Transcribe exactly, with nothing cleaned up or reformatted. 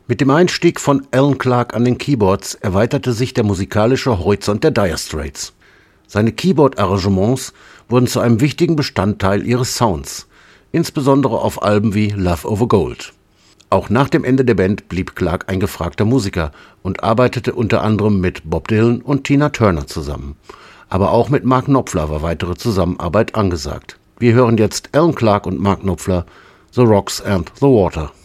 Mit dem Einstieg von Alan Clark an den Keyboards erweiterte sich der musikalische Horizont der Dire Straits. Seine Keyboard-Arrangements wurden zu einem wichtigen Bestandteil ihres Sounds, insbesondere auf Alben wie Love Over Gold. Auch nach dem Ende der Band blieb Clark ein gefragter Musiker und arbeitete unter anderem mit Bob Dylan und Tina Turner zusammen. Aber auch mit Mark Knopfler war weitere Zusammenarbeit angesagt. Wir hören jetzt Alan Clark und Mark Knopfler, The Rocks and the Water.